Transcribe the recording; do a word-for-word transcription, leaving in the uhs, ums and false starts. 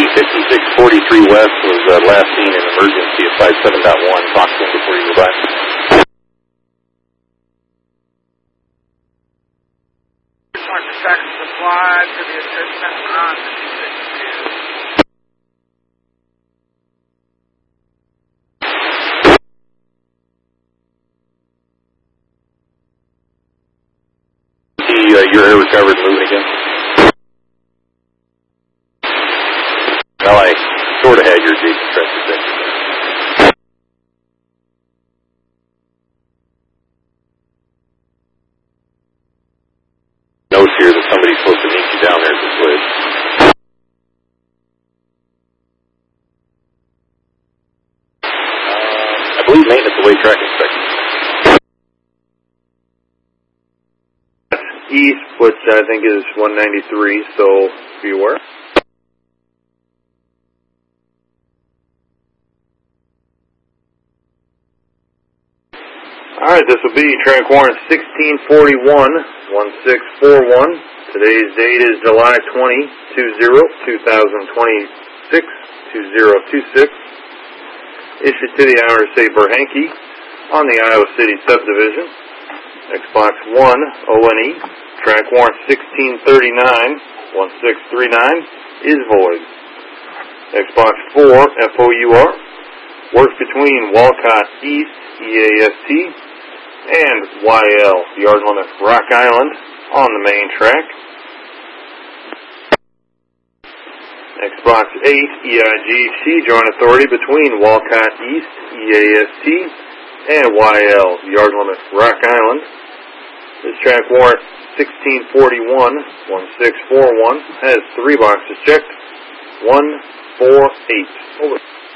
fifty-six forty-three West was uh, last seen in emergency at five seven point one. Talk to him before you go by. Tractor supply to the assistant on See, uh, your air recovered and moving again? Well, I sort of had your Jason Trust protection there. Note here that somebody's supposed to meet you down there at this way. Uh, I believe maintenance away track inspection. East, which I think is one ninety-three, so be aware. Alright, this will be track warrant sixteen forty-one, one six four one. Today's date is July twentieth, two thousand twenty-six, two zero two six. Issued to the Outer State Berhanke on the Iowa City subdivision. Xbox one O N E, track warrant sixteen thirty-nine, one six three nine is void. Xbox four F O U R, works between Walcott East, E A S T, and Y L, yard limit Rock Island, on the main track. Xbox eight E I G C joint authority between Walcott East, E A S T, and Y L, yard limit Rock Island. This track warrant sixteen forty-one, one six four one has three boxes checked. one four eight. Over.